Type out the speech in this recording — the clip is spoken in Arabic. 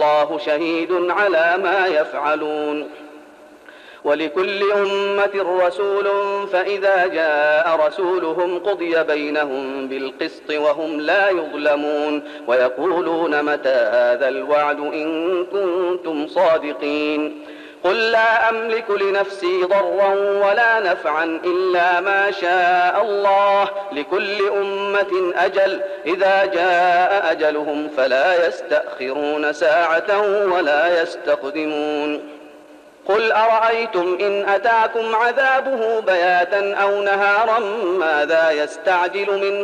والله شهيد على ما يفعلون. ولكل أمة رسول فإذا جاء رسولهم قضي بينهم بالقسط وهم لا يظلمون. ويقولون متى هذا الوعد إن كنتم صادقين. قل لا أملك لنفسي ضرا ولا نفعا إلا ما شاء الله، لكل أمة أجل، إذا جاء أجلهم فلا يستأخرون ساعة ولا يستقدمون. قل أرأيتم إن أتاكم عذابه بياتا أو نهارا ماذا يستعجل منه